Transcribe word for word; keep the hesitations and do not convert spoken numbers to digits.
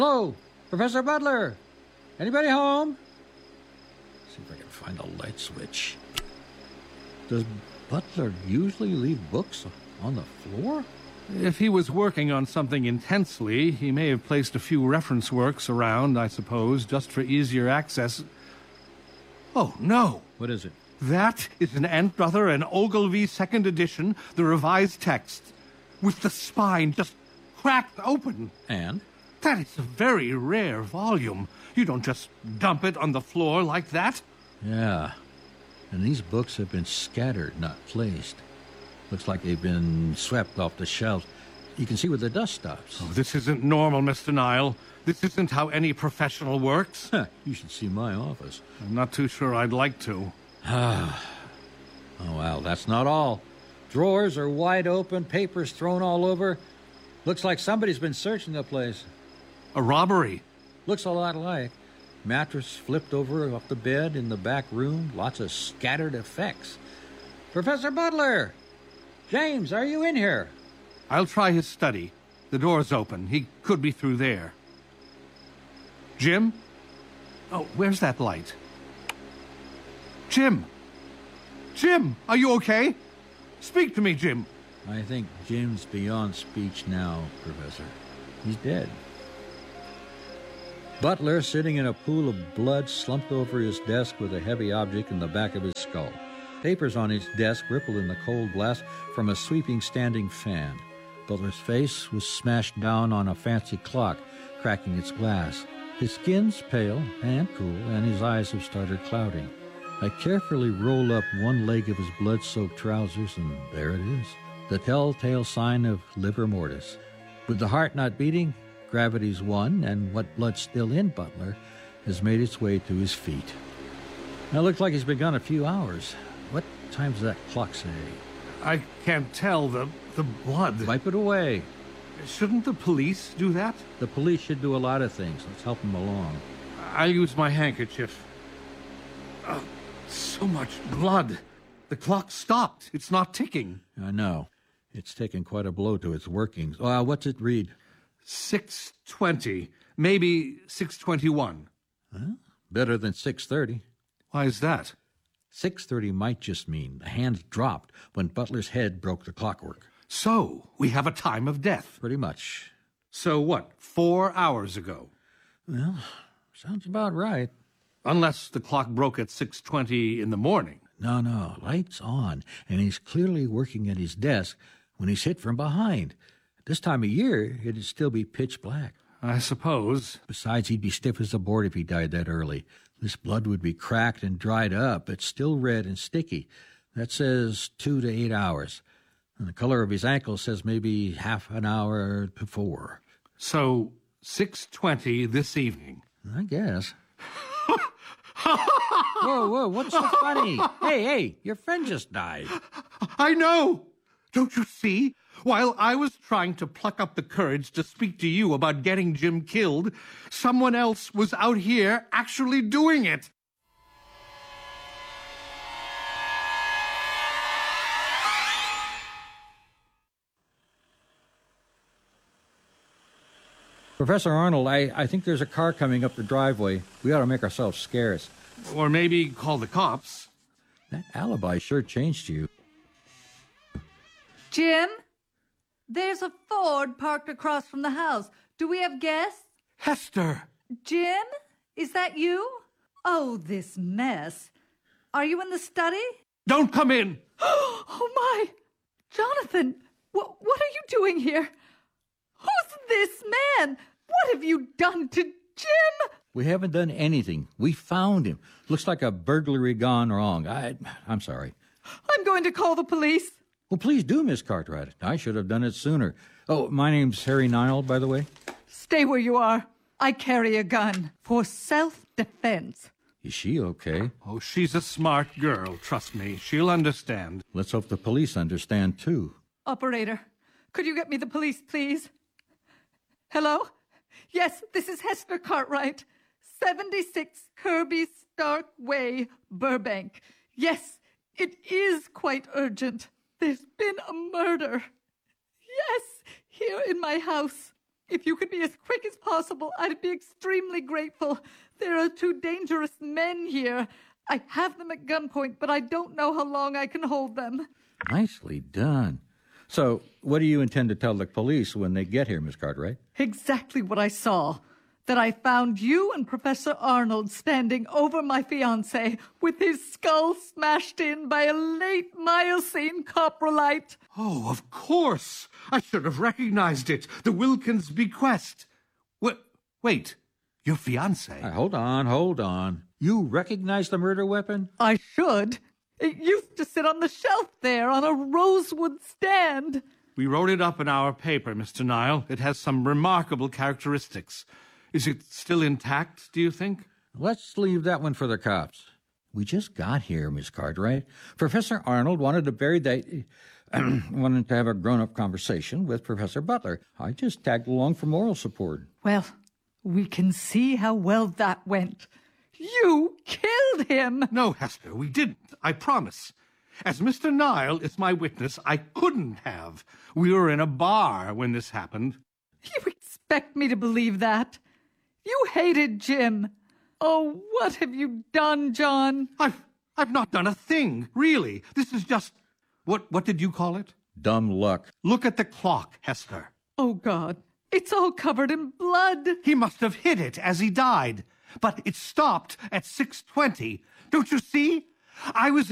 Hello, Professor Butler. Anybody home? See if I can find the light switch. Does Butler usually leave books on the floor? If he was working on something intensely, he may have placed a few reference works around, I suppose, just for easier access. Oh, no. What is it? That is an Aunt Brother and Ogilvy second edition, the revised text, with the spine just cracked open. And? That is a very rare volume. You don't just dump it on the floor like that. Yeah. And these books have been scattered, not placed. Looks like they've been swept off the shelves. You can see where the dust stops. Oh, this isn't normal, Mister Nile. This isn't how any professional works. Huh, you should see my office. I'm not too sure I'd like to. Ah. Oh, well, that's not all. Drawers are wide open, papers thrown all over. Looks like somebody's been searching the place. A robbery. Looks a lot like. Mattress flipped over off the bed in the back room. Lots of scattered effects. Professor Butler! James, are you in here? I'll try his study. The door's open. He could be through there. Jim? Oh, where's that light? Jim! Jim, are you okay? Speak to me, Jim. I think Jim's beyond speech now, Professor. He's dead. Butler, sitting in a pool of blood, slumped over his desk with a heavy object in the back of his skull. Papers on his desk rippled in the cold blast from a sweeping standing fan. Butler's face was smashed down on a fancy clock, cracking its glass. His skin's pale and cool, and his eyes have started clouding. I carefully roll up one leg of his blood-soaked trousers, and there it is, the telltale sign of livor mortis. With the heart not beating, gravity's won, and what blood's still in Butler has made its way to his feet. Now, it looks like he's been gone a few hours. What time does that clock say? I can't tell. The, the blood. Wipe it away. Shouldn't the police do that? The police should do a lot of things. Let's help them along. I'll use my handkerchief. Oh, so much blood. The clock stopped. It's not ticking. I know. It's taken quite a blow to its workings. Uh, what's it read? six twenty. Maybe six twenty-one. Huh? Better than six thirty. Why is that? six thirty might just mean the hands dropped when Butler's head broke the clockwork. So, we have a time of death. Pretty much. So what, four hours ago? Well, sounds about right. Unless the clock broke at six twenty in the morning. No, no, lights on, and he's clearly working at his desk when he's hit from behind. At this time of year, it'd still be pitch black. I suppose. Besides, he'd be stiff as a board if he died that early. This blood would be cracked and dried up, but still red and sticky. That says two to eight hours. And the color of his ankle says maybe half an hour before. So, six twenty this evening. I guess. Whoa, whoa, what's so funny? Hey, hey, your friend just died. I know! Don't you see? While I was trying to pluck up the courage to speak to you about getting Jim killed, someone else was out here actually doing it. Professor Arnold, I, I think there's a car coming up the driveway. We ought to make ourselves scarce. Or maybe call the cops. That alibi sure changed you. Jim? There's a Ford parked across from the house. Do we have guests? Hester! Jim? Is that you? Oh, this mess. Are you in the study? Don't come in! Oh, my! Jonathan, wh- what are you doing here? Who's this man? What have you done to Jim? We haven't done anything. We found him. Looks like a burglary gone wrong. I, I'm sorry. I'm going to call the police. Well, please do, Miss Cartwright. I should have done it sooner. Oh, my name's Harry Nile, by the way. Stay where you are. I carry a gun for self-defense. Is she okay? Oh, she's a smart girl, trust me. She'll understand. Let's hope the police understand, too. Operator, could you get me the police, please? Hello? Yes, this is Hester Cartwright. seventy-six Kirby Stark Way, Burbank. Yes, it is quite urgent. There's been a murder. Yes, here in my house. If you could be as quick as possible, I'd be extremely grateful. There are two dangerous men here. I have them at gunpoint, but I don't know how long I can hold them. Nicely done. So, what do you intend to tell the police when they get here, Miss Cartwright? Exactly what I saw. That I found you and Professor Arnold standing over my fiancé with his skull smashed in by a late Miocene coprolite. Oh, of course. I should have recognized it. The Wilkins bequest. Wait, wait. Your fiancé? Uh, hold on, hold on. You recognize the murder weapon? I should. It used to sit on the shelf there on a rosewood stand. We wrote it up in our paper, Mister Nile. It has some remarkable characteristics. Is it still intact, do you think? Let's leave that one for the cops. We just got here, Miss Cartwright. Professor Arnold wanted to bury that... wanted to have a grown-up conversation with Professor Butler. I just tagged along for moral support. Well, we can see how well that went. You killed him! No, Hester, we didn't. I promise. As Mister Nile is my witness, I couldn't have. We were in a bar when this happened. You expect me to believe that? You hated Jim. Oh, what have you done, John? I've, I've not done a thing, really. This is just... What, what did you call it? Dumb luck. Look at the clock, Hester. Oh, God. It's all covered in blood. He must have hit it as he died. But it stopped at six twenty. Don't you see? I was